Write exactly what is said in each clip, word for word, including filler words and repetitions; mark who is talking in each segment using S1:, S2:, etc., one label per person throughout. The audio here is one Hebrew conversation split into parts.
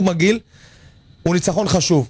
S1: מגעיל, הוא ניצחון חשוב.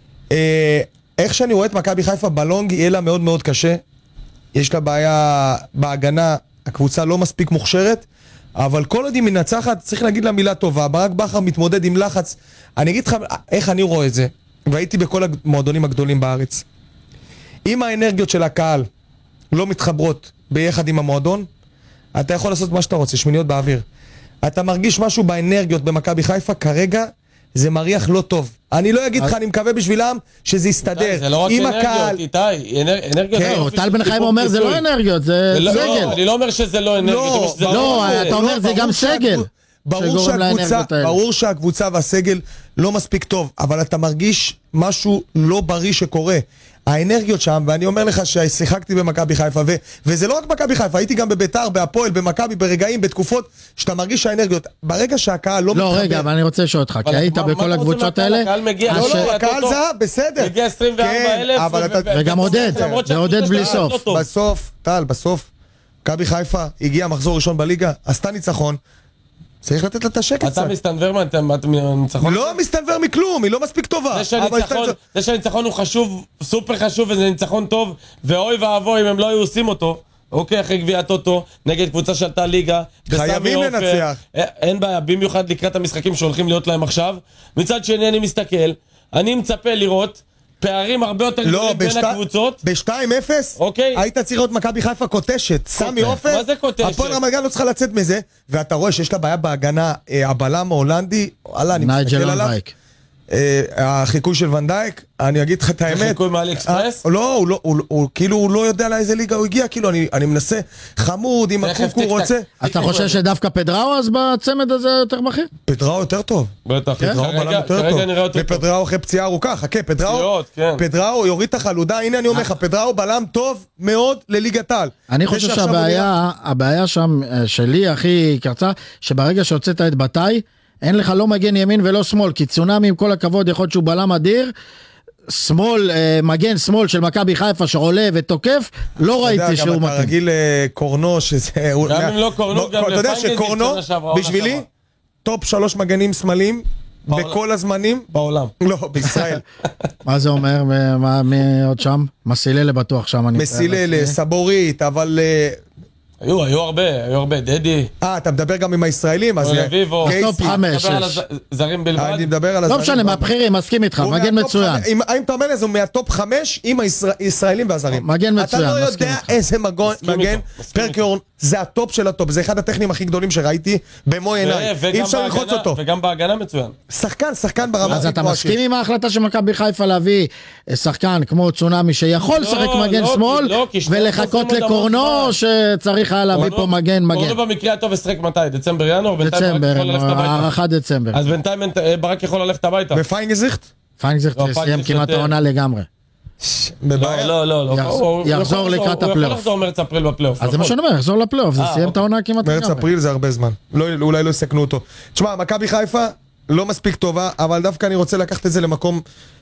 S1: איך שאני רואה את מכבי חיפה בלונג, יהיה לה מאוד מאוד קשה. יש לה בעיה בהגנה, הקבוצה לא מספיק מוכשרת, אבל כל עוד היא מנצחת, צריך להגיד לה מילה טובה. ברק בכר מתמודד עם לחץ. אני אגיד לך איך אני רואה את זה, והייתי בכל המועדונים הגדולים בארץ. אם האנרגיות של הקהל לא מתחברות ביחד עם המועדון, אתה יכול לעשות מה שאתה רוצה, שמיניות באוויר. אתה מרגיש משהו באנרגיות במכבי חיפה, כרגע זה מריח לא טוב. אני לא אגיד לך, אני מקווה בשבילם שזה יסתדר.
S2: זה לא רק אנרגיות, איתי, אנרגיות...
S3: טל בן חיים אומר, זה לא אנרגיות, זה סגל.
S2: אני לא אומר שזה לא אנרגיות.
S3: לא, אתה אומר, זה גם סגל.
S1: ברור שהקבוצה והסגל לא מספיק טוב, אבל אתה מרגיש משהו לא בריא שקורה. האנרגיות שם, ואני אומר לך ששיחקתי במכבי חיפה, ו- וזה לא רק מכבי חיפה, הייתי גם בביתר, בהפועל, במכבי, ברגעים, בתקופות, שאתה מרגיש שהאנרגיות, ברגע שהקהל לא
S3: מתחבר...
S1: לא,
S3: רגע, אבל אני רוצה לשאול אותך, כי היית בכל הקבוצות האלה...
S2: הקהל מגיע...
S1: לא, לא, הקהל זה, בסדר.
S2: מגיע עשרים וארבע אלף...
S3: וגם עודד, ועודד בלי סוף.
S1: בסוף, טל, בסוף, מכבי חיפה הגיע מחזור ראשון בליגה, עשתה ניצחון, צריך לתת לה את השקט.
S2: אתה מסתנבר מהניצחון?
S1: לא מסתנבר מכלום, היא לא מספיק טובה.
S2: זה שהניצחון הוא חשוב, סופר חשוב, וזה ניצחון טוב, ואוי ואבוי אם הם לא היו עושים אותו, אוקיי, אחרי גביעת אוטו, נגד קבוצה שעלתה ליגה,
S1: חייבים לנצח.
S2: אין בעיה, במיוחד לקראת המשחקים שהולכים להיות להם עכשיו. מצד שני אני מסתכל, אני מצפה לראות פערים הרבה יותר גדולים בין הקבוצות.
S1: ב-שתיים אפס היית צריך להיות מכבי חיפה קוטשת, סמי עופר.
S2: מה זה קוטשת?
S1: הפועל רמת גן לא צריכה לצאת מזה, ואתה רואה שיש לה בעיה בהגנה, הבלם ההולנדי, וואלה, אני מסתכל עליו. החיקוי של ונדייק, אני אגיד לך את האמת.
S2: זה חיקוי מאלי אקספרס?
S1: לא, הוא כאילו הוא לא יודע לאיזה ליגה הוא הגיע, כאילו אני מנסה חמוד, אם הקוק הוא רוצה.
S3: אתה חושב שדווקא פדראו אז בצמד הזה יותר בכיר?
S1: פדראו יותר טוב.
S2: בטח.
S1: פדראו בלם יותר טוב. ופדראו אחרי פציעה ארוכה, חכה, פדראו יוריד את החלודה, הנה אני אומר לך, פדראו בלם טוב מאוד לליגת העל.
S3: אני חושב שהבעיה, הבעיה שם שלי הכי קרצה, שברגע שהוצאת את בתאי, אין לך לא מגן ימין ולא שמאל, כי צונאמי עם כל הכבוד יכול להיות שהוא בלם אדיר, שמאל, מגן שמאל של מכבי חיפה שעולה ותוקף, לא ראיתי שהוא מתאים.
S1: אתה רגיל קורנו שזה...
S2: גם אם לא קורנו, גם
S1: אתה יודע שקורנו, בשבילי, טופ שלוש מגנים שמאליים, בכל הזמנים.
S2: בעולם.
S1: לא, בישראל.
S3: מה זה אומר? מי עוד שם? מסילה לבטוח שם.
S1: מסילה, סבורית, אבל...
S2: היו, היו הרבה, היו הרבה, דדי.
S1: אה, אתה מדבר גם עם הישראלים, אז...
S2: רביבו.
S3: טופ חמש,
S2: מדבר על הזרים בלבד.
S1: אני מדבר על הזרים.
S3: לא משנה, מהבחירים, מסכים איתך, מגן מצוין.
S1: אם אתה אומר לזה, הוא מהטופ חמש עם הישראלים והזרים.
S3: מגן מצוין,
S1: אתה לא יודע איזה מגן, פרקיורן, זה הטופ של הטופ, זה אחד הטכנים הכי גדולים שראיתי במו עיניי. אי אפשר ללחוץ אותו.
S2: וגם בהגנה מצוין.
S1: שחקן, שחקן ברמה.
S3: אז אתה מסכים עם ההחלטה של מכבי חיפה להביא שחקן כמו צונאמי שיכול לשחק מגן שמאל ולחכות לקורנו שצריך היה להביא פה מגן מגן.
S2: קורנו במקרה הטוב ישחק מתי? דצמבר ינואר?
S3: דצמבר, הערכה דצמבר.
S2: אז בינתיים ברק יכול ללכת הביתה.
S1: ופיינגזיכט?
S3: פיינגזיכט סיים כמעט העונה לגמרי.
S2: לא, לא, לא.
S3: יחזור לקראת הפלייאוף.
S2: הוא יכול לחזור מרץ אפריל בפלייאוף.
S3: אז זה מה שאני אומר, יחזור לפלייאוף, זה סיים את העונה כמעט לגמרי.
S1: מרץ אפריל זה הרבה זמן. אולי לא יסכנו אותו. תשמע, מכבי חיפה לא מספיק טובה, אבל דווקא אני רוצה לקחת את זה למקום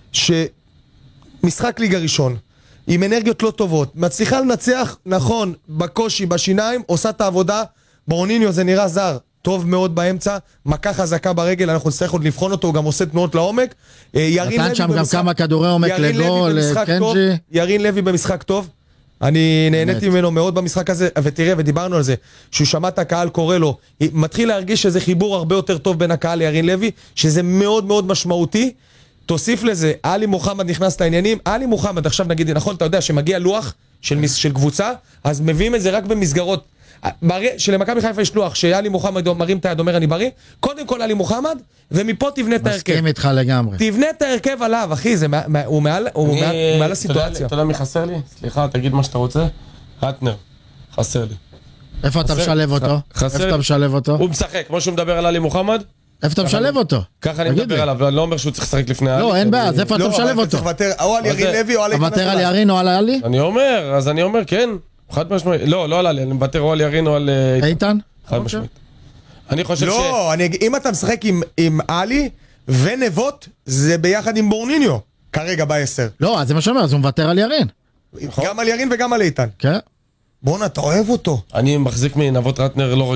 S1: שמשחק ליגה ראשון, עם אנרגיות לא טובות, מצליחה לנצח, נכון, בקושי, בשיניים, עושה את העבודה, ברוניניו זה נראה זר, טוב מאוד באמצע, מכה חזקה ברגל, אנחנו נצטרך עוד לבחון אותו, הוא גם עושה תנועות לעומק.
S3: נתן שם גם כמה כדורי עומק לגול, קנג'י.
S1: ירין לוי במשחק טוב, אני נהניתי ממנו מאוד במשחק הזה, ותראה, ודיברנו על זה, שהוא שמע את הקהל קורא לו, מתחיל להרגיש שזה חיבור הרבה יותר טוב בין הקהל לירין לוי, שזה מאוד מאוד משמעותי. תוסיף לזה, אלי מוחמד נכנס לעניינים, אלי מוחמד, עכשיו נגיד, נכון, אתה יודע שמגיע לוח של, של קבוצה, אז מביאים את זה רק במסגרות, שלמכבי חיפה יש לוח, שאלי מוחמד מרים את היד, אומר אני בריא, קודם כל אלי מוחמד, ומפה תבנה את ההרכב.
S3: מסכים איתך לגמרי.
S1: תבנה את ההרכב עליו, אחי, זה, הוא מעל, הוא מעל, מעל הסיטואציה.
S2: אתה יודע מי חסר לי? סליחה, תגיד מה שאתה רוצה. רטנר, חסר לי.
S3: איפה אתה משלב אותו? איפה אתה משלב אותו?
S2: הוא משחק, כמו שהוא מדבר על אלי מוחמד.
S3: איפה אתה משלב אותו?
S2: ככה אני מדבר עליו, אני לא אומר שהוא צריך לשחק לפני אלי.
S3: לא, אין בעיה, אז איפה אתה משלב אותו?
S1: או על ירין לוי או על
S3: אתה מוותר על ירין או על אלי?
S2: אני אומר, אז אני אומר, כן. חד משמעית. לא, לא על אלי, אני מוותר או על ירין או על
S3: איתן.
S2: חד משמעית. אני חושב ש...
S1: לא, אם אתה משחק עם אלי ונבות, זה ביחד עם בורניניו, כרגע בעשר.
S3: לא, אז זה מה שאומר, אז הוא מוותר על ירין.
S1: גם על ירין וגם על איתן.
S3: כן.
S1: בוא'נה, אתה אוהב אותו.
S2: אני מחזיק מנבות רטנר לא רגיל.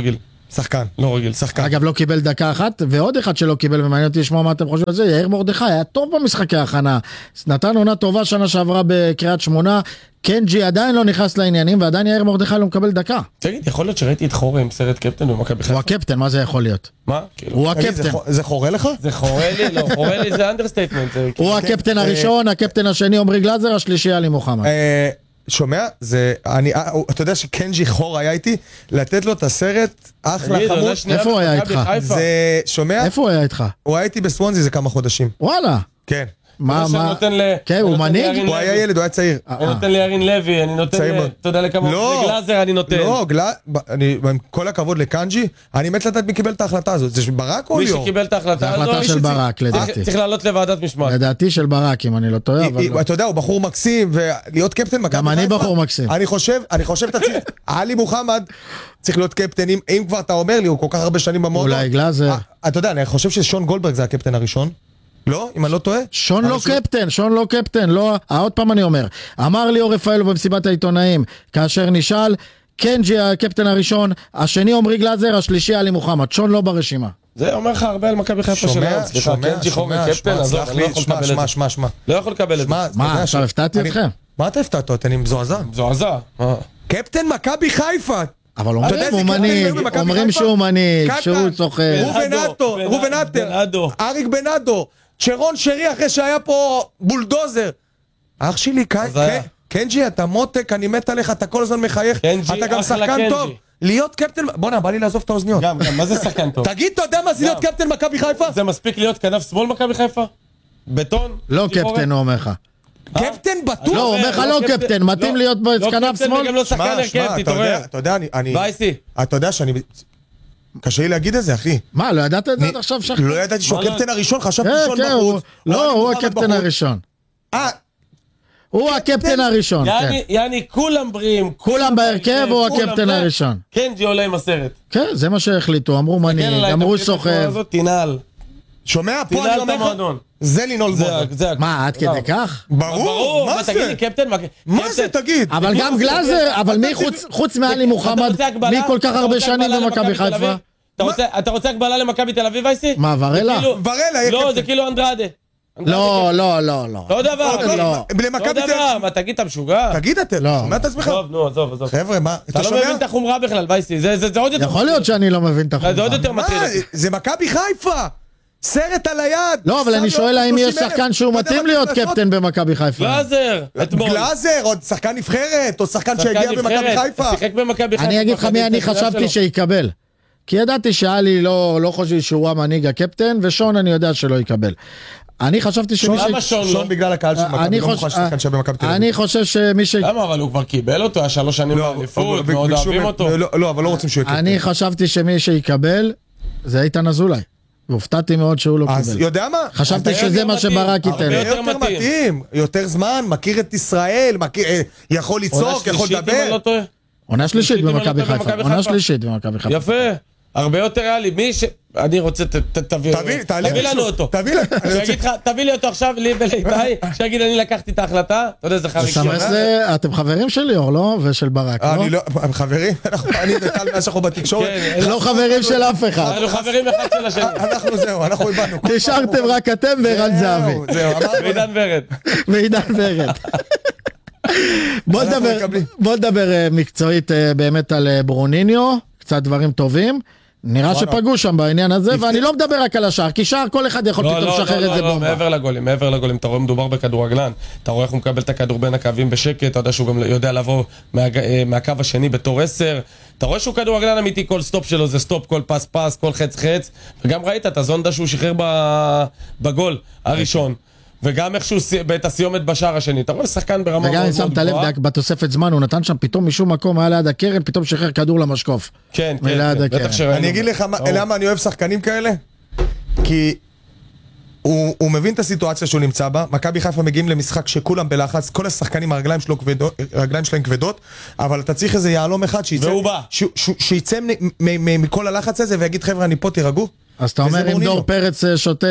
S1: שחקן.
S2: לא רגיל.
S1: שחקן.
S3: אגב, לא קיבל דקה אחת, ועוד אחד שלא קיבל, ומעניין אותי לשמוע מה אתם חושבים על זה, יאיר מרדכי, היה טוב במשחקי ההכנה, נתן עונה טובה שנה שעברה בקריית שמונה, קנג'י עדיין לא נכנס לעניינים, ועדיין יאיר מרדכי לא מקבל דקה.
S2: תגיד, יכול להיות שראיתי את חורה עם סרט קפטן במכבי חיפה?
S3: הוא הקפטן, מה זה יכול להיות?
S2: מה? כאילו...
S3: הוא
S1: תגיד, זה
S3: הקפטן.
S1: חו- זה חורה לך?
S2: זה חורה לי, לא, חורה לי זה אנדרסטייטמנט. זה כאילו-
S3: הוא הקפטן הראשון, הקפטן השני עמרי גלאזר, השלישי עלי מוחמד.
S1: אה, שומע? זה, אני, אה, אתה יודע שקנג'י חור היה איתי, לתת לו את הסרט, אחלה
S2: תגיד,
S1: חמוד.
S2: עונה שנייה
S3: איפה הוא היה
S2: במכבי
S3: איתך?
S2: חיפה.
S1: זה, שומע?
S3: איפה הוא היה איתך?
S1: הוא היה איתי בסוונזי זה כמה חודשים.
S3: וואלה.
S1: כן.
S3: מה,
S2: זה שאני
S3: מה?
S2: נותן ל-
S3: כן,
S2: אני
S3: הוא
S2: נותן
S3: מנהיג?
S2: לירין
S1: הוא היה
S2: לוי.
S1: ילד, הוא היה צעיר.
S2: אני נותן לירין לוי, אני נותן
S1: צעיר
S2: ל...
S1: מאוד.
S2: אתה יודע לכמה...
S1: לא.
S2: לגלאזר אני נותן.
S1: לא, גלא... ב- אני, עם כל הכבוד לקנג'י, אני מת לדעת מי קיבל את ההחלטה הזאת. זה ברק או
S2: מי
S1: ליאור?
S2: שקיבל את ההחלטה
S3: זה
S2: הזו...
S3: החלטה של
S2: מי שצריך-
S3: ברק, לדעתי.
S2: צריך לעלות לוועדת משמעת.
S3: לדעתי של ברק, אם אני לא טועה, אבל...
S1: היא-
S3: לא.
S1: אתה יודע, הוא בחור מקסים, ולהיות קפטן מכבי
S3: גם אני בחור מקסים.
S1: אני חושב, אני חושב, אתה צריך, עלי מוחמד צריך להיות קפטן, אם- אם כבר אתה אומר לי, הוא כל כך הרבה שנים במועדון.
S3: אולי גלאזר.
S1: אה, אתה יודע, אני חושב ששון גולדברג זה הקפטן הראשון. לא? אם אני לא טועה?
S3: שון לא
S1: הראשון-
S3: קפטן, שון לא קפטן, לא, אה, עוד פעם אני אומר, אמר ליאור רפאלו במסיבת העיתונאים, כאשר נשאל, קנג'י הקפטן הראשון, השני עמרי גלאזר, השלישי עלי מוחמד, שון לא ברשימה.
S2: זה אומר לך הרבה על מכבי חיפה של
S1: שומע,
S2: היום. סליחה,
S1: שומע,
S2: קנג'י חורה
S1: שומע,
S2: קפטן,
S1: שמע,
S2: עזוב,
S1: סלח
S2: אני לא
S1: לי,
S2: יכול
S1: שמע,
S2: לקבל את
S1: שמע,
S2: זה.
S1: שמע, שמע.
S2: לא יכול לקבל את זה.
S1: שמע, אתה
S3: מה,
S1: יודע
S3: עכשיו
S1: ש-
S3: הפתעתי
S1: אני-
S3: אתכם?
S1: מה אתה הפתעת אותי? אני מזועזע.
S2: זועזע. מה?
S1: קפטן מכבי חיפה!
S3: אבל
S1: אתה יודע
S3: אומרים,
S1: איזה
S3: הוא
S1: קפטן
S3: מנהיג,
S1: היו במכבי
S3: אומרים
S1: חיפה?
S3: שהוא מנהיג,
S1: קטן.
S3: שהוא סוחר.
S1: ראובן
S2: בנאדו,
S1: עטר,
S2: בנ-
S1: ראובן עטר,
S2: בנאדו.
S1: אריק בנאדו, שרון שרי אחרי שהיה פה בולדוזר. אח שלי, ק-
S2: אז היה.
S1: ק- קנג'י, אתה מותק, אני מת עליך, אתה כל הזמן מחייך,
S2: קנג'י,
S1: אתה גם
S2: אחלה
S1: שחקן
S2: קנג'י.
S1: טוב. להיות קפטן, בוא'נה, בא לי לעזוב את האוזניות.
S2: גם, גם, מה זה שחקן טוב?
S1: תגיד, אתה יודע מה זה להיות
S2: גם.
S1: קפטן מכבי חיפה?
S2: זה מספיק להיות כנף שמאל מכבי חיפה? בטון?
S3: לא
S2: קנג'י חורה?
S3: קפטן, הוא אומר לך.
S1: קפטן בטוח.
S3: לא, הוא אומר לך לא קפטן, מתאים להיות
S2: לא
S3: בכנף
S2: קפטן
S3: שמאל?
S2: וגם לא שחקן
S1: שמע,
S2: הרכב,
S1: שמע, אתה
S2: תתעורר.
S1: יודע, אתה יודע, אני- אני...
S2: וייסי.
S1: אתה יודע שאני... קשה לי להגיד את זה, אחי.
S3: מה, לא ידעת את זה עד עכשיו שחקן?
S1: לא ידעתי שהוא
S2: מה לא-
S1: הקפטן הראשון, חשבתי
S3: כן,
S1: שון
S3: כן, הוא-
S1: בחוץ.
S3: לא,
S1: עלי
S3: הוא
S1: מוחמד
S3: הקפטן
S1: בחוץ.
S3: הראשון.
S1: אה,
S3: הוא הקפטן הראשון, כן.
S2: יעני, יעני, כולם בריאים.
S3: כולם בהרכב, הוא
S2: כולם
S3: הקפטן
S2: זה.
S3: הראשון.
S2: קנג'י עולה עם הסרט.
S3: כן, זה מה שהחליטו, אמרו
S2: כן,
S3: מנהיג,
S2: עליי,
S3: אמרו
S2: תביא את התמונה
S3: סוחב.
S2: הזאת, תנעל.
S1: שומע? פה
S2: תנעל
S1: אני
S2: את
S1: אומר לך,
S2: המועדון.
S1: זה לנעול
S2: זה,
S1: מועדון.
S2: זה.
S3: מה, עד כדי כך?
S1: ברור, מה
S2: תגיד
S1: זה?
S2: לי, קפטן, מה-
S1: מה
S2: קפטן-
S1: זה, תגיד?
S3: אבל
S2: מי
S3: גם
S2: עושה
S3: גלאזר,
S2: קפטן?
S3: אבל מי
S2: אתה
S3: חוץ-
S2: רוצה-
S3: חוץ מעלי
S2: אתה
S3: מוחמד,
S2: רוצה הגבלה?
S3: מי כל כך
S2: אתה
S3: הרבה
S2: רוצה
S3: שנים
S2: הגבלה
S3: במכבי
S2: למכבי תל
S3: חיפה?
S2: אביב? אתה רוצה- אתה רוצה הגבלה למכבי תל אביב, וייסי?
S3: מה, ורלה?
S2: כאילו-
S1: ורלה יהיה
S2: לא,
S1: קפטן.
S2: זה כאילו אנדרדה.
S3: לא, לא, לא, לא.
S2: אותו דבר.
S1: עוד
S2: אחי.
S3: לא.
S1: למכבי
S2: אותו
S1: תל
S2: דבר,
S1: אביב.
S2: מה, תגיד, אתה משוגע?
S1: תגיד אתה,
S3: לא.
S1: שומע את עצמך?
S2: עזוב, נו, עזוב, עזוב.
S1: חבר'ה, מה,
S2: אתה
S1: אתה
S2: לא
S1: שומע?
S2: מבין את החומרה בכלל, וייסי. זה זה- זה עוד יותר...
S3: יכול להיות שאני לא מבין את
S2: זה עוד
S3: החומרה.
S2: יותר
S1: מה,
S2: מטריד אותי.
S1: זה מכבי חיפה! סרט על היד!
S3: לא, אבל
S1: שם
S3: אני
S1: לו
S3: שואל האם יש
S1: שלושים אלף.
S3: שחקן שהוא
S1: אתה יודע
S3: מתאים
S1: מה
S3: להיות
S1: צריך לעשות?
S3: קפטן במכבי חיפה.
S2: גלאזר, אתמול.
S1: גלאזר, עוד שחקן נבחרת, או שחקן
S2: שחקן
S1: שהגיע במכבי
S2: נבחרת,
S1: חיפה.
S2: שיחק במכבי חיפה.
S3: אני אגיד לך מי אני
S2: במכבי
S3: חשבתי
S2: שלו.
S3: שיקבל. כי ידעתי שאלי לא לא חושב שהוא המנהיג הקפטן, ושון אני יודע שלא יקבל. אני חשבתי שמי
S2: למה שון לא?
S1: שון בגלל הקהל של מכבי,
S3: אני
S1: לא מוכן
S3: חושב-
S1: ששחקן שווה במכבי תל אביב.
S3: אני חושב שמי ש...
S2: למה? אבל הוא כבר קיבל אותו, היה שלוש שנים
S1: לא,
S2: באליפות,
S1: אבל-
S2: מאוד
S1: ביקשו
S2: אוהבים
S1: מהם-
S2: אותו.
S1: לא, לא, אבל לא רוצים שהוא יהיה
S3: אני
S1: קפטן.
S3: חשבתי שמי שיקבל זה איתן אזולאי. והופתעתי מאוד שהוא לא
S1: אז
S3: קיבל.
S1: יודע מה?
S3: חשבתי
S1: אז
S3: שזה
S2: יותר
S3: מה
S2: מתאים.
S3: שברק ייתן.
S2: הרבה
S3: לי.
S2: יותר
S1: יותר
S2: מתאים.
S1: מתאים, יותר זמן, מכיר את ישראל, מכיר- אה, יכול
S2: עונה
S1: לצעוק, יכול
S2: שלישית, אם אני לא
S1: לדבר.
S2: טועה.
S3: עונה שלישית
S2: אם אני לא
S3: במכבי
S2: טועה,
S3: חיפה.
S2: במכבי
S3: עונה
S2: חיפה.
S3: שלישית במכבי חיפה.
S2: יפה. הרבה יותר ריאלי. מי ש... אני רוצה, ת- ת- תביא
S1: תביא, תעלה
S2: תביא לנו
S1: מישהו,
S2: אותו.
S1: תביא לנו, אני רוצה-
S2: שיגיד לך, תביא לי אותו עכשיו, לי ולאיתי, שיגיד אני לקחתי את ההחלטה. אתה יודע, זה חריג.
S3: סמס זה, אתם חברים של ליאור, לא? ושל ברק, לא?
S1: אני לא, חברים, אנחנו- אני וטל מאז שאנחנו בתקשורת,
S2: כן,
S3: לא חברים של אף אחד.
S2: אנחנו חברים אחד של השני.
S1: אנחנו זהו, אנחנו איבדנו.
S3: נשארתם רק אתם וערן זהבי.
S1: זהו, זהו, אמרנו,
S2: ועידן ורד.
S3: ועידן ורד. בוא
S1: אנחנו
S3: נדבר,
S1: מקבלים.
S3: בוא נדבר אה, מקצועית אה, באמת על אה, ברוניניו, קצת דברים טובים. נראה שפגעו שם בעניין הזה, ואני לא מדבר רק על השער, כי שער כל אחד יכול
S2: לא,
S3: פתאום
S2: לא,
S3: לשחרר
S2: לא,
S3: את זה
S2: לא,
S3: בומבה.
S2: מעבר לגולים, מעבר לגולים, אתה רואה מדובר בכדורגלן, אתה רואה איך הוא מקבל את הכדור בין הקווים בשקט, אתה יודע שהוא גם יודע לבוא מהג- אה, מהקו השני בתור עשר, אתה רואה שהוא כדורגלן אמיתי, כל סטופ שלו זה סטופ, כל פס פס, כל חץ חץ, וגם ראית את הזונדה שהוא שחרר ב- בגול הראשון, וגם איך שהוא סי- את הסיומת בשער השני, אתה רואה שחקן ברמה
S3: וגם אם
S2: מאוד מאוד
S3: שמת לב,
S2: גבוהה.
S3: דק, בתוספת זמן, הוא נתן שם פתאום משום מקום, היה ליד הקרן, פתאום שחרר כדור למשקוף.
S2: כן, כן,
S3: וליד
S2: כן,
S3: הקרן.
S2: בטח שראינו.
S1: אני אגיד לך מה-
S2: ברור.
S1: למה אני אוהב שחקנים כאלה? כי הוא הוא מבין את הסיטואציה שהוא נמצא בה, מכבי חיפה מגיעים למשחק שכולם בלחץ, כל השחקנים הרגליים שלו כבדות, הרגליים שלהם כבדות, אבל אתה צריך איזה יהלום אחד שיצא,
S2: והוא בא.
S1: ש- ש- שיצא מ- מ- מ- מכל הלחץ הזה ויגיד חבר'ה אני פה תירגעו,
S3: אז אתה
S1: וזה
S3: אומר, אם
S1: מורניניו.
S3: דור פרץ שותה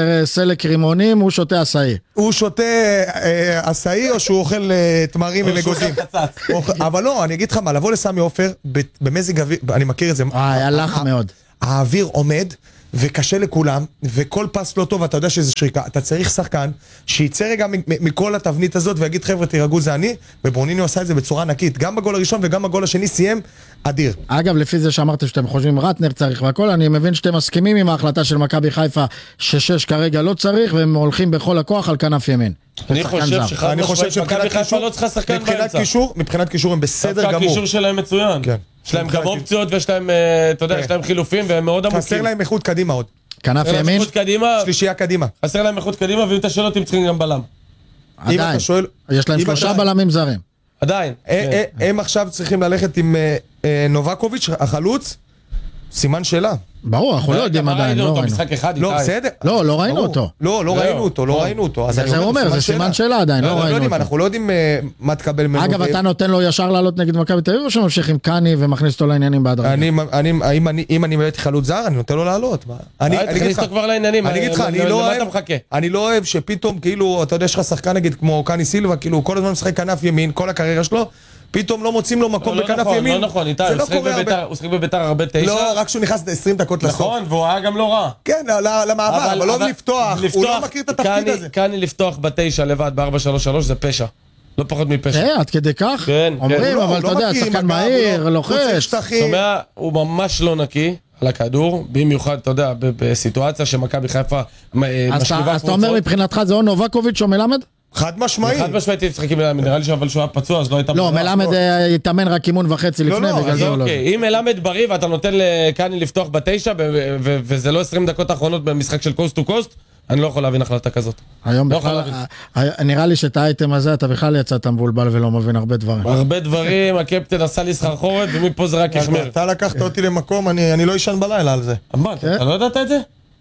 S3: סלק רימונים, הוא שותה עשאי.
S1: הוא שותה אה, עשאי או שהוא אוכל אה, תמרים עם אגוזים. אבל לא, אני אגיד לך מה, לבוא לסמי עופר ב- במזג אוויר, אני מכיר את זה.
S3: אה, היה לך
S1: ה-
S3: מאוד.
S1: האוויר עומד וקשה לכולם, וכל פס לא טוב, אתה יודע שזה שריקה. אתה צריך שחקן שיצא רגע מ- מ- מכל התבנית הזאת ויגיד חבר'ה תירגעו זה אני, וברוניניו עשה את זה בצורה ענקית. גם בגול הראשון וגם בגול השני סיים אדיר.
S3: אגב, לפי זה שאמרתם שאתם חושבים רטנר צריך והכל, אני מבין שאתם מסכימים עם ההחלטה של מכבי חיפה ששש כרגע לא צריך, והם הולכים בכל הכוח על כנף ימין.
S2: אני
S3: שחקן
S2: חושב
S3: זר.
S2: שחד
S1: אני חושב
S2: משמעית, מכבי
S1: שמבחינת
S2: חיפה
S1: קישור,
S2: לא צריכה שחקן
S1: מבחינת
S2: באמצע.
S1: קישור, מבחינת קישור הם בסדר
S2: דווקא
S1: גמור.
S2: הקישור שלהם מצוין.
S1: כן.
S2: יש להם
S1: מבחינת
S2: גם אופציות ויש להם, אה, אתה יודע,
S1: כן.
S2: יש להם חילופים והם מאוד עמוקים.
S1: חסר להם איכות קדימה עוד.
S3: כנף
S2: חסר להם
S3: ימין,
S2: איכות קדימה,
S1: שלישייה קדימה.
S2: חסר להם איכות קדימה, ואם אתה שואל אותי, הם צריכים גם בלם.
S1: אם
S3: עדיין.
S1: אתה שואל...
S3: יש להם
S1: אם
S3: שלושה
S1: אתה-
S3: בלמים זרים.
S2: עדיין.
S1: אה,
S2: כן.
S1: אה, הם עכשיו צריכים ללכת עם אה, אה, נובקוביץ', החלוץ, סימן שאלה.
S3: ברור, אנחנו לא
S2: רגע,
S3: יודעים
S2: מה
S3: עדיין,
S2: ראינו
S3: לא
S2: אותו?
S3: ראינו.
S2: משחק אחד,
S1: לא,
S2: איתי.
S1: בסדר.
S3: לא, לא ראינו
S1: ברור.
S3: אותו.
S1: לא, לא
S2: זהו.
S1: ראינו אותו, לא
S2: נכון.
S1: ראינו אותו. אז
S3: זה
S1: אני
S3: זה
S1: אומר,
S3: אומר, זה סימן שאלה עדיין,
S1: לא,
S3: לא
S1: לא
S3: ראינו
S1: יודעים,
S3: אותו.
S1: אנחנו לא יודעים אה, מה תקבל ממנו.
S3: אגב,
S1: ו-
S3: אתה נותן לו ישר לעלות נגד מכבי תל אביב, או שממשיך עם קני ומכניס אותו לעניינים בהדרגה?
S1: אני, אני, אם אני, אם אני באמת חלוץ זר, אני נותן לו לעלות. מה? אני,
S2: אה,
S1: אני אגיד
S2: תכניס
S1: לך-
S2: אותו כבר לעניינים,
S1: אני אגיד לך,
S2: אה,
S1: אני
S2: למה
S1: לא
S2: אתה
S1: אוהב,
S2: מחכה?
S1: אני לא אוהב שפתאום, כאילו, אתה יודע, יש לך שחקן נגיד כמו קני סילבה, כאילו, כל הזמן משחק כנף ימין, כל הקריירה שלו, פתאום לא מוצאים לו מקום
S2: לא
S1: בכנף
S2: נכון,
S1: ימין.
S2: לא נכון, איתי,
S1: זה
S2: הוא
S1: לא
S2: שיחק
S1: קורה
S2: בביתר-
S1: הרבה.
S2: הוא שיחק בביתר הרבה תשע.
S1: לא, רק שהוא נכנס עשרים דקות לסוף.
S2: נכון, והוא היה גם לא רע.
S1: כן, ל- למעבר, אבל לא לפתוח, הוא לא מכיר את התפקיד
S2: קני-
S1: הזה.
S2: קני לפתוח בתשע לבד ב-ארבע שלוש שלוש זה פשע. לא פחות מפשע.
S3: אה, עד כדי כך?
S2: כן,
S3: אומרים,
S2: כן.
S1: לא,
S3: אבל
S1: הוא
S3: אתה
S1: לא
S3: יודע,
S1: מכיר עם
S3: שחקן
S1: הגב, הוא
S3: מהיר,
S1: לא- הוא צריך
S3: לוחץ.
S1: שטחים.
S2: שומע, הוא ממש לא נקי על הכדור, במיוחד, אתה יודע, ב- בסיטואציה שמכבי חיפה אה,
S3: אז אתה-
S2: משכיבה
S3: אז אתה אומר מבחינתך זה או נובקוביץ' או מלמד?
S1: חד משמעי.
S2: חד משמעית תשחק עם מלמד, נראה לי אבל שהוא היה פצוע, אז לא הייתה...
S3: לא,
S2: ברירה.
S3: מלמד אה, התאמן רק אימון וחצי
S1: לא,
S3: לפני,
S1: לא,
S3: בגלל
S1: אז
S3: זה הוא לא...
S2: אוקיי, אם מלמד בריא ואתה נותן לקני לפתוח בתשע, ו- ו- וזה לא עשרים דקות האחרונות במשחק של קוסט טו קוסט, אני לא יכול להבין החלטה כזאת.
S3: היום
S2: לא
S3: בכלל,
S2: יכול
S3: אה, אה, נראה לי שאת האייטם הזה אתה בכלל יצאת מבולבל ולא מבין הרבה דברים.
S2: הרבה דברים, הקפטן עשה לי סחרחורת, ומפה זה רק החמיר.
S1: אתה לקחת אותי למקום, אני אני לא ישן בלילה על זה.
S2: מה, אתה אתה לא ידעת את זה?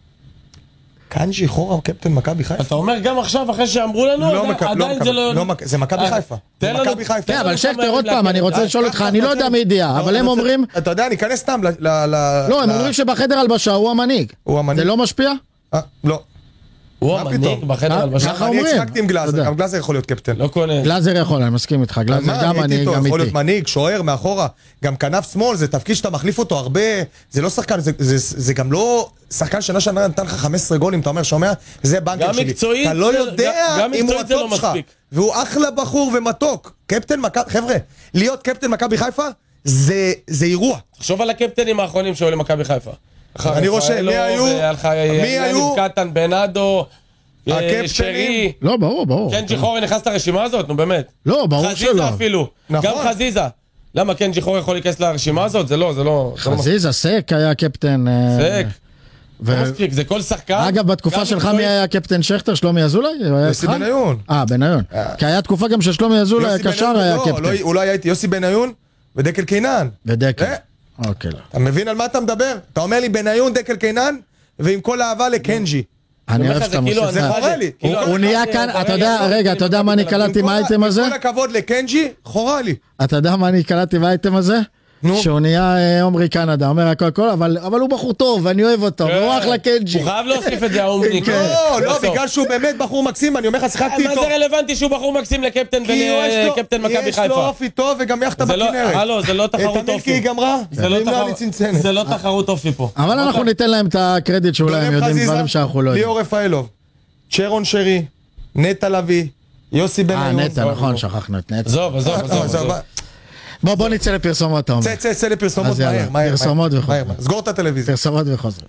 S1: קנג'י חורה הוא קפטן מכבי חיפה.
S2: אתה אומר גם עכשיו, אחרי שאמרו לנו,
S1: לא
S2: עדיין-
S1: מכבי- לא
S2: עדיין
S1: מכבי-
S2: זה לא...
S1: לא מכבי- זה מכבי
S2: אה,
S1: חיפה.
S2: תן
S1: זה
S2: לנו-
S1: מכבי חיפה.
S3: כן,
S2: תן
S3: אבל
S2: לנו
S3: שכטר,
S2: כמה
S3: עוד
S2: ימים
S3: פעם, אני
S2: להקל.
S3: רוצה לשאול אותך, אני לא יודע מידיעה, אבל הם
S1: לא,
S3: אומרים...
S1: אתה יודע, אני אכנס סתם ל... ל- ל-
S3: לא, הם
S1: ל-
S3: אומרים שבחדר הלבשה הוא המנהיג.
S1: הוא המנהיג.
S3: זה לא משפיע?
S1: אה, לא.
S2: הוא
S1: מה
S2: המנהיג
S1: פתאום?
S2: בחדר
S3: אה,
S2: הלבשה.
S3: ככה
S1: אני
S3: אומרים.
S1: הצחקתי עם
S3: אתה
S1: גלאזר,
S3: יודע.
S1: גם גלאזר יכול להיות קפטן.
S2: לא קונה.
S3: גלאזר יכול, אני מסכים איתך, גלאזר
S1: מה,
S3: גם
S1: אני
S3: אני,
S1: הייתי איתו,
S3: גם
S1: יכול
S3: איתי.
S1: להיות מנהיג, שוער, מאחורה, גם כנף שמאל, זה תפקיד שאתה מחליף אותו הרבה, זה לא שחקן, זה- זה- זה גם לא שחקן שנה שנה נתן לך חמש עשרה גולים, אתה אומר, שומע, זה בנקר
S2: גם
S1: שלי.
S2: מקצועית
S1: אתה לא
S2: זה-
S1: יודע
S2: גם- גם
S1: אם הוא
S2: מקצועית זה לא
S1: הטופ שלך,
S2: מספיק.
S1: והוא אחלה בחור ומתוק. קפטן מכבי, חבר'ה, להיות קפטן מכבי חיפה, זה זה אירוע.
S2: תחשוב על הקפטנים האחרונים שהיו למכבי חיפה.
S1: אני רושם, מי היו?
S2: והיה לך
S1: מי
S2: יניב
S1: היו?
S2: קטן, בנאדו, אה,
S1: הקפטנים?
S2: שרי.
S3: לא, ברור, ברור.
S2: קנג'י חורי נכנס לרשימה הזאת, נו באמת.
S3: לא, ברור
S2: חזיזה
S3: שלא.
S2: אפילו.
S1: נכון.
S2: גם חזיזה. למה קנג'י חורי יכול להיכנס לרשימה הזאת? זה לא, זה לא... זה לא
S3: חזיזה, סק היה קפטן. אה,
S2: מספיק.
S3: ו-
S2: לא מספיק, זה כל שחקן.
S3: אגב, בתקופה
S2: גם
S3: שלך
S2: מקצועית.
S3: מי היה קפטן שכטר? שלומי אזולאי? הוא היה
S1: יוסי
S3: איתך?
S1: בניון.
S3: אה, בניון. כי היה תקופה גם ששלומי אזולאי
S1: יוסי
S3: הקשר
S1: בניון,
S3: היה
S1: לא,
S3: קפטן.
S1: לא, הוא לא היה איתי, יוסי בניון ודקל קינן.
S3: ודקל.
S1: אה.
S3: אוקיי, לא.
S1: אתה מבין על מה אתה מדבר? אתה אומר לי בניון, דקל קינן, ועם כל האהבה לקנג'י.
S3: אני אוהב
S2: לך,
S3: שאתה
S2: זה כאילו
S3: מוסיף.
S1: זה
S2: הנחה
S1: חורה
S2: ש-
S1: לי.
S2: כאילו
S3: הוא
S2: הנחה
S3: נהיה
S2: ש-
S3: כאן,
S2: ברגע
S3: אתה יודע,
S2: שלא
S3: רגע,
S2: נותנים
S3: אתה יודע מה אני
S2: למכבי תל אביב.
S3: קלטתי מהאייטם הזה?
S1: עם כל הכבוד לקנג'י, חורה לי.
S3: אתה יודע מה אני קלטתי מהאייטם הזה?
S1: נו.
S3: שהוא נהיה אה, עומרי קנדה, אומר הכל הכל, אבל אבל הוא בחור טוב, ואני אוהב אותו, והוא אחלה קנג'י.
S2: הוא חייב להוסיף את זה, האומניק.
S1: לא, לא,
S2: בסוף.
S1: בגלל שהוא באמת בחור מקסים, אני אומר לך, שיחקתי
S2: מה
S1: איתו.
S2: זה רלוונטי שהוא בחור מקסים לקפטן
S1: כי יש לו-
S2: וקפטן מכבי
S1: יש לו
S2: חיפה?
S1: אופי טוב וגם יחטה
S2: זה לא-
S1: בכנרת.
S2: הלו, זה לא תחרות
S1: את המילקי
S2: אופי.
S1: היא גמרה,
S2: זה לא
S1: ואם
S2: תחרות-
S1: לי צנצנת.
S2: זה לא תחרות אופי פה.
S3: אבל אנחנו ניתן להם את הקרדיט שאולי הם
S1: דולב
S3: יודעים
S1: חזיזה,
S3: דברים שאנחנו לא יודעים.
S1: ליאור רפאלוב, צ'רון שרי, נטע לביא, יוסי
S3: אה,
S1: בניון.
S3: נטע, נכון, שכחנו את נטע.
S2: עזוב, עזוב, עזוב.
S1: עזוב,
S2: עזוב.
S3: בוא, בוא נצא לפרסומות, אתה אומר.
S1: צא, צא, צא לפרסומות
S3: אז יאללה,
S1: מהר, מהר.
S3: פרסומות
S1: מהר,
S3: וחוזרים.
S1: מהר, סגור את הטלוויזיה.
S3: פרסומות וחוזרים.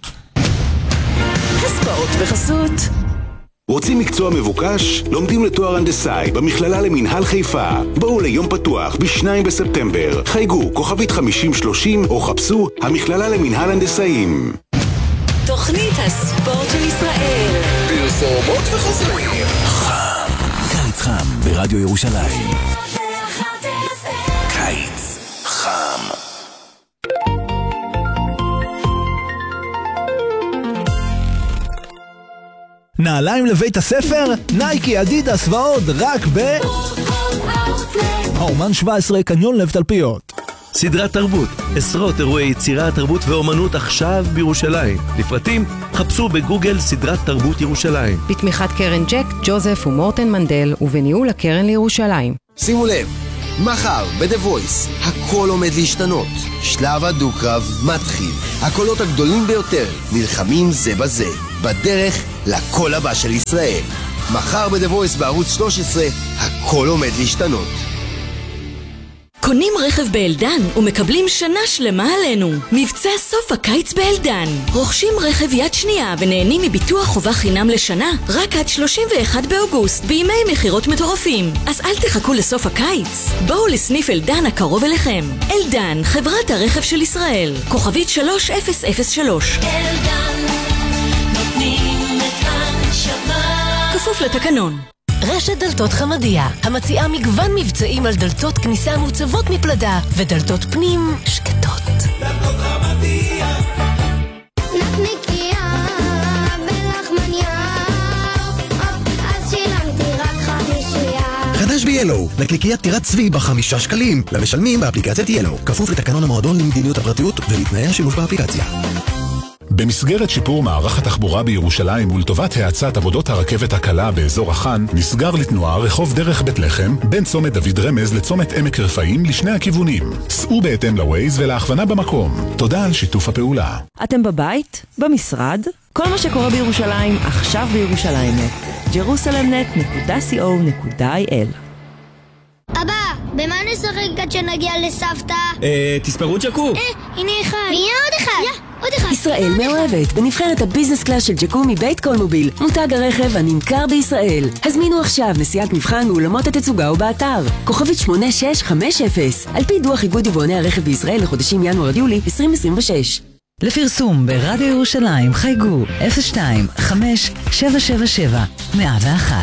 S4: הספורט בחסות. רוצים מקצוע מבוקש? לומדים לתואר הנדסאי במכללה למינהל חיפה. בואו ליום פתוח בשניים בספטמבר. חייגו כוכבית חמישים שלושים או חפשו המכללה למינהל הנדסאים.
S5: תוכנית הספורט של ישראל.
S4: פרסומות וחוזרים. קיץ חם ברדיו ירושלים. קיץ חם.
S6: נעליים לבית הספר? נייקי, אדידס ועוד רק ב... האומן שבע עשרה, קניון לב תלפיות.
S7: סדרת תרבות, עשרות אירועי יצירה, תרבות ואומנות עכשיו בירושלים. לפרטים, חפשו בגוגל סדרת תרבות ירושלים.
S8: בתמיכת קרן ג'ק, ג'וזף ומורטן מנדל ובניהול הקרן לירושלים.
S9: שימו לב, מחר ב-The Voice הכל עומד להשתנות. שלב הדו-קרב מתחיל. הקולות הגדולים ביותר נלחמים זה בזה. בדרך לקול הבא של ישראל. מחר ב-The Voice בערוץ שלוש עשרה הכל עומד להשתנות.
S5: קונים רכב באלדן ומקבלים שנה שלמה עלינו. מבצע סוף הקיץ באלדן. רוכשים רכב יד שנייה ונהנים מביטוח חובה חינם לשנה רק עד שלושים ואחד באוגוסט בימי מחירות מטורפים. אז אל תחכו לסוף הקיץ. בואו לסניף אלדן הקרוב אליכם. אלדן, חברת הרכב של ישראל. כוכבית שלוש אפס אפס שלוש. אלדן, נותנים את הנשמה. כפוף לתקנון.
S10: רשת דלתות חמדיה, המציעה מגוון מבצעים על דלתות כניסה מוצבות מפלדה ודלתות פנים שקטות. דלתות חמדיה
S11: נקניקיה בלחמניה, אז שילמתי רק חמישייה.
S12: חדש ביאלו, נקניקיית טירת צבי בחמישה שקלים למשלמים באפליקציית יאלו, כפוף לתקנון המועדון למדיניות הפרטיות ולתנאי השימוש באפליקציה.
S13: במסגרת שיפור מערך התחבורה בירושלים ולטובת האצת עבודות הרכבת הקלה באזור החאן, נסגר לתנועה רחוב דרך בית לחם בין צומת דוד רמז לצומת עמק רפאים לשני הכיוונים. סעו בהתאם לווייז ולהכוונה במקום. תודה על שיתוף הפעולה.
S14: אתם בבית? במשרד? כל מה שקורה בירושלים עכשיו בירושלים נט. ג'רוסלם נט נקודה סי או נקודה איי אל.
S11: אבא, במה נשחק עד שנגיע לסבתא?
S15: אה, תספרו ג'קו.
S11: אה, הנה אחד. הנה עוד אחד. יא, עוד אחד.
S10: ישראל מאוהבת בנבחרת הביזנס קלאס של ג'קו מבית קולמוביל, מותג הרכב הנמכר בישראל. הזמינו עכשיו נסיעת מבחן מאולמות התצוגה ובאתר. כוכבית שמונה שש חמש אפס, על פי דוח איגוד יבואני הרכב בישראל לחודשים ינואר עד יולי עשרים עשרים ושש.
S16: לפרסום ברדיו ירושלים חייגו אפס שתיים חמש שבע שבע שבע מאה ואחת.